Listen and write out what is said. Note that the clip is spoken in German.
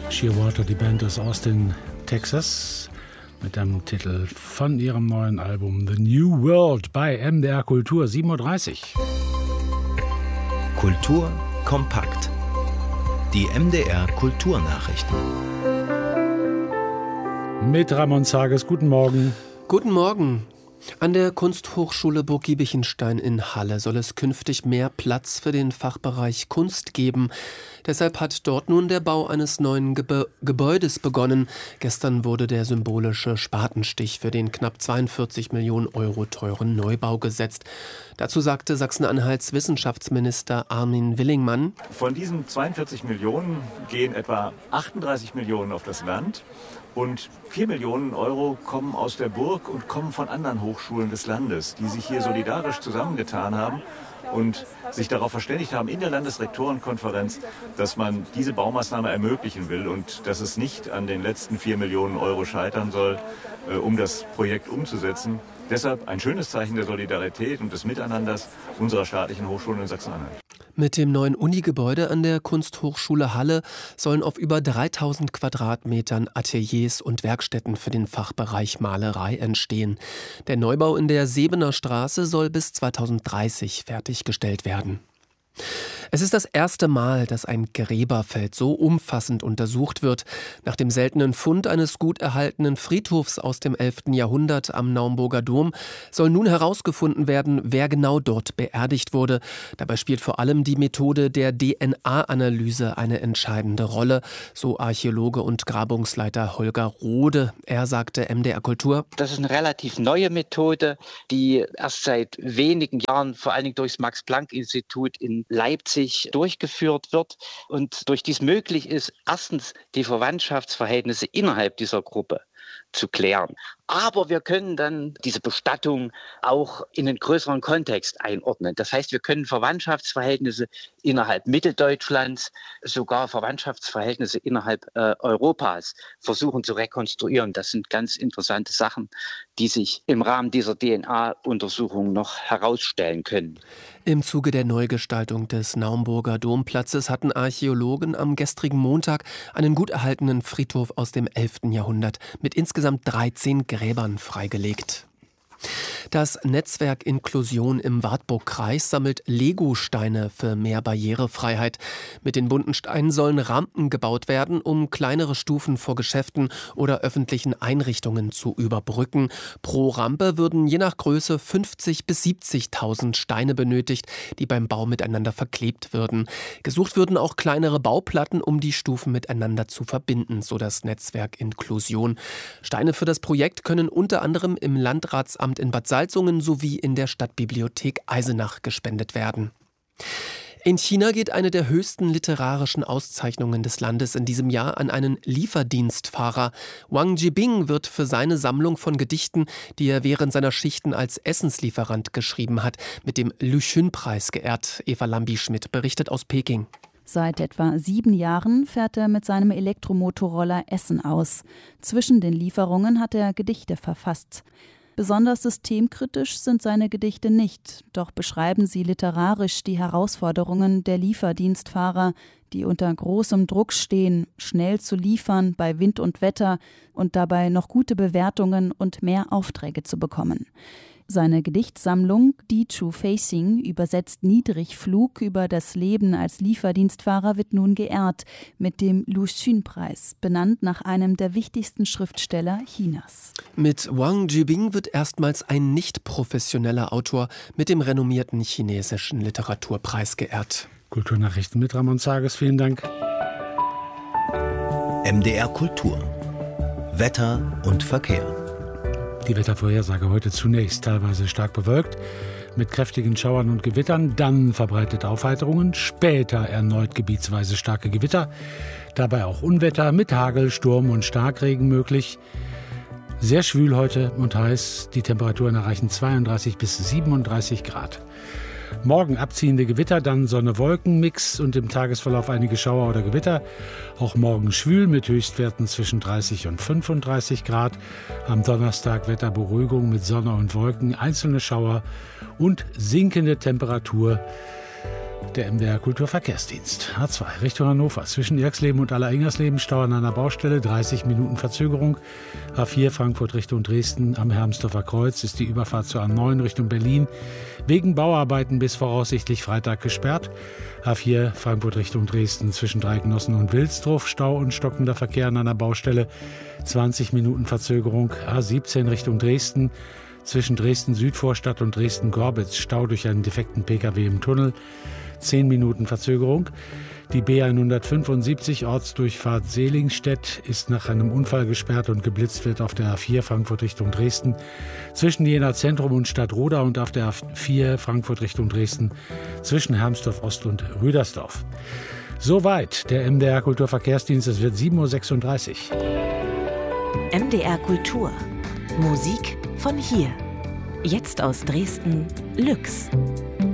Shearwater, die Band aus Austin, Texas, mit dem Titel von ihrem neuen Album The New World bei MDR Kultur 7.30 Uhr. Kultur kompakt. Die MDR Kulturnachrichten. Mit Ramon Zages, guten Morgen. Guten Morgen. An der Kunsthochschule Burg Giebichenstein in Halle soll es künftig mehr Platz für den Fachbereich Kunst geben. Deshalb hat dort nun der Bau eines neuen Gebäudes begonnen. Gestern wurde der symbolische Spatenstich für den knapp 42 Millionen Euro teuren Neubau gesetzt. Dazu sagte Sachsen-Anhalts Wissenschaftsminister Armin Willingmann: Von diesen 42 Millionen gehen etwa 38 Millionen auf das Land. Und 4 Millionen Euro kommen aus der Burg und kommen von anderen Hochschulen des Landes, die sich hier solidarisch zusammengetan haben und sich darauf verständigt haben in der Landesrektorenkonferenz, dass man diese Baumaßnahme ermöglichen will und dass es nicht an den letzten 4 Millionen Euro scheitern soll, um das Projekt umzusetzen. Deshalb ein schönes Zeichen der Solidarität und des Miteinanders unserer staatlichen Hochschulen in Sachsen-Anhalt. Mit dem neuen Unigebäude an der Kunsthochschule Halle sollen auf über 3000 Quadratmetern Ateliers und Werkstätten für den Fachbereich Malerei entstehen. Der Neubau in der Sebener Straße soll bis 2030 fertiggestellt werden. Es ist das erste Mal, dass ein Gräberfeld so umfassend untersucht wird. Nach dem seltenen Fund eines gut erhaltenen Friedhofs aus dem 11. Jahrhundert am Naumburger Dom soll nun herausgefunden werden, wer genau dort beerdigt wurde. Dabei spielt vor allem die Methode der DNA-Analyse eine entscheidende Rolle, so Archäologe und Grabungsleiter Holger Rode. Er sagte MDR Kultur: Das ist eine relativ neue Methode, die erst seit wenigen Jahren vor allen Dingen durchs Max-Planck-Institut in Leipzig durchgeführt wird und durch dies möglich ist, erstens die Verwandtschaftsverhältnisse innerhalb dieser Gruppe zu klären. Aber wir können dann diese Bestattung auch in einen größeren Kontext einordnen. Das heißt, wir können Verwandtschaftsverhältnisse innerhalb Mitteldeutschlands, sogar Verwandtschaftsverhältnisse innerhalb Europas versuchen zu rekonstruieren. Das sind ganz interessante Sachen, die sich im Rahmen dieser DNA-Untersuchung noch herausstellen können. Im Zuge der Neugestaltung des Naumburger Domplatzes hatten Archäologen am gestrigen Montag einen gut erhaltenen Friedhof aus dem 11. Jahrhundert mit insgesamt 13 Gräbern freigelegt. Das Netzwerk Inklusion im Wartburgkreis sammelt Lego-Steine für mehr Barrierefreiheit. Mit den bunten Steinen sollen Rampen gebaut werden, um kleinere Stufen vor Geschäften oder öffentlichen Einrichtungen zu überbrücken. Pro Rampe würden je nach Größe 50.000 bis 70.000 Steine benötigt, die beim Bau miteinander verklebt würden. Gesucht würden auch kleinere Bauplatten, um die Stufen miteinander zu verbinden, so das Netzwerk Inklusion. Steine für das Projekt können unter anderem im Landratsamt in Bad Salzungen sowie in der Stadtbibliothek Eisenach gespendet werden. In China geht eine der höchsten literarischen Auszeichnungen des Landes in diesem Jahr an einen Lieferdienstfahrer. Wang Jibing wird für seine Sammlung von Gedichten, die er während seiner Schichten als Essenslieferant geschrieben hat, mit dem Lu Xun-Preis geehrt. Eva Lambi-Schmidt berichtet aus Peking. Seit etwa 7 Jahren fährt er mit seinem Elektromotorroller Essen aus. Zwischen den Lieferungen hat er Gedichte verfasst. Besonders systemkritisch sind seine Gedichte nicht, doch beschreiben sie literarisch die Herausforderungen der Lieferdienstfahrer, die unter großem Druck stehen, schnell zu liefern bei Wind und Wetter und dabei noch gute Bewertungen und mehr Aufträge zu bekommen. Seine Gedichtsammlung Die True Facing, übersetzt Niedrigflug über das Leben als Lieferdienstfahrer, wird nun geehrt mit dem Lu Xun-Preis, benannt nach einem der wichtigsten Schriftsteller Chinas. Mit Wang Jibing wird erstmals ein nicht professioneller Autor mit dem renommierten chinesischen Literaturpreis geehrt. Kulturnachrichten mit Ramon Zages, vielen Dank. MDR Kultur. Wetter und Verkehr. Die Wettervorhersage heute zunächst teilweise stark bewölkt, mit kräftigen Schauern und Gewittern, dann verbreitete Aufheiterungen, später erneut gebietsweise starke Gewitter, dabei auch Unwetter mit Hagel, Sturm und Starkregen möglich. Sehr schwül heute und heiß, die Temperaturen erreichen 32 bis 37 Grad. Morgen abziehende Gewitter, dann Sonne-Wolken-Mix und im Tagesverlauf einige Schauer oder Gewitter. Auch morgen schwül mit Höchstwerten zwischen 30 und 35 Grad. Am Donnerstag Wetterberuhigung mit Sonne und Wolken, einzelne Schauer und sinkende Temperatur. der MDR Kulturverkehrsdienst. A2 Richtung Hannover. Zwischen Erxleben und Alleringgersleben Stau an einer Baustelle, 30 Minuten Verzögerung. A4 Frankfurt Richtung Dresden am Hermsdorfer Kreuz ist die Überfahrt zur A9 Richtung Berlin wegen Bauarbeiten bis voraussichtlich Freitag gesperrt. A4 Frankfurt Richtung Dresden zwischen Dreigenossen und Wilsdruff Stau und stockender Verkehr an einer Baustelle, 20 Minuten Verzögerung. A17 Richtung Dresden zwischen Dresden-Südvorstadt und Dresden-Gorbitz Stau durch einen defekten Pkw im Tunnel, 10 Minuten Verzögerung. Die B175 Ortsdurchfahrt Selingstedt ist nach einem Unfall gesperrt und geblitzt wird auf der A4 Frankfurt Richtung Dresden zwischen Jena Zentrum und Stadtroda und auf der A4 Frankfurt Richtung Dresden zwischen Hermsdorf Ost und Rüdersdorf. Soweit der MDR Kulturverkehrsdienst. Es wird 7:36 Uhr. MDR Kultur. Musik von hier. Jetzt aus Dresden, Lüx.